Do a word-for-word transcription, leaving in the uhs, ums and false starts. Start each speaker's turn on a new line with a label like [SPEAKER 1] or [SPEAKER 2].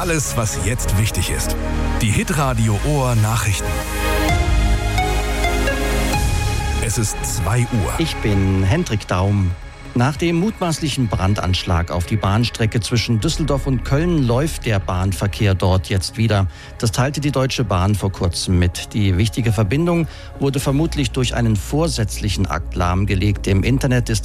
[SPEAKER 1] Alles, was jetzt wichtig ist. Die Hitradio Ohr Nachrichten. Es ist zwei Uhr.
[SPEAKER 2] Ich bin Hendrik Daum. Nach dem mutmaßlichen Brandanschlag auf die Bahnstrecke zwischen Düsseldorf und Köln läuft der Bahnverkehr dort jetzt wieder. Das teilte die Deutsche Bahn vor kurzem mit. Die wichtige Verbindung wurde vermutlich durch einen vorsätzlichen Akt lahmgelegt. Im Internet ist